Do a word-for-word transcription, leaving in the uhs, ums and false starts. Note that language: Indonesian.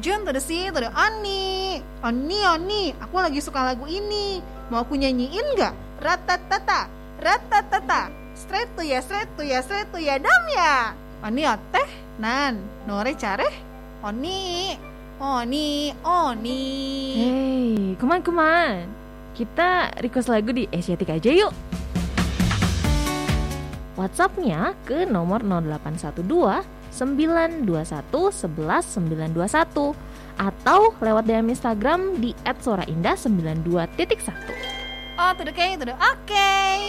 Jun, tuh si, tuh Ani. Ani, Ani, aku lagi suka lagu ini. Mau aku nyanyiin gak? Ratatata, ratatata. Straight tuh ya, straight tuh ya, straight tuh ya, dam ya. Ani teh, nan, nore careh. Oni, Oni, Oni. Hey, kuman kuman. Kita request lagu di Asiatic aja yuk. WhatsApp-nya ke nomor nol delapan satu dua sembilan dua satu satu satu sembilan dua satu atau lewat D M Instagram di et soraindah sembilan dua titik satu. Oh, tuh oke, tuh oke.